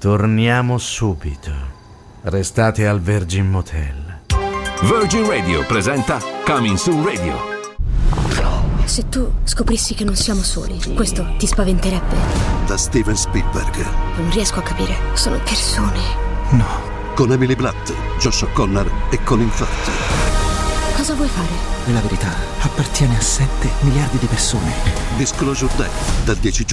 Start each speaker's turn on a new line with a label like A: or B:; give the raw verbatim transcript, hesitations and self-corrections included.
A: Torniamo subito. Restate al Virgin Motel.
B: Virgin Radio presenta Coming Soon Radio.
C: Se tu scoprissi che non siamo soli, questo ti spaventerebbe?
D: Da Steven Spielberg.
C: Non riesco a capire. Sono persone.
E: No.
D: Con Emily Blunt, Josh O'Connor e Colin Firth.
C: Cosa vuoi fare?
E: E la verità appartiene a sette miliardi di persone.
D: Disclosure Day, dal dieci